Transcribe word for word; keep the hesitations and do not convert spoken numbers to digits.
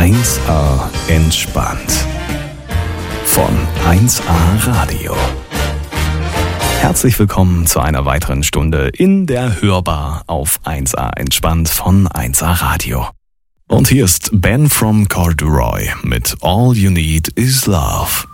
eins A entspannt. Von eins A Radio. Herzlich willkommen zu einer weiteren Stunde in der Hörbar auf eins A entspannt von eins A Radio. Und hier ist Ben from Corduroy mit All You Need Is Love.